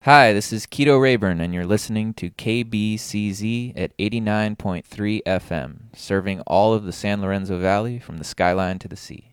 Hi, this is Keto Rayburn, and you're listening to KBCZ at 89.3 FM, serving all of the San Lorenzo Valley from the skyline to the sea.